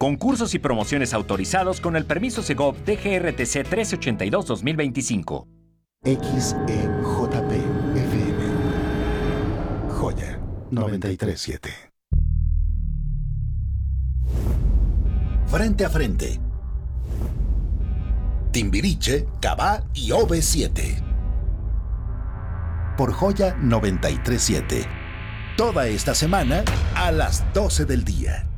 Concursos y promociones autorizados con el permiso Segov DGRTC 1382-2025. XEJP FM. Joya 93.7. Frente a frente. Timbiriche, Cabá y OV7. Por Joya 93.7. Toda esta semana a las 12 del día.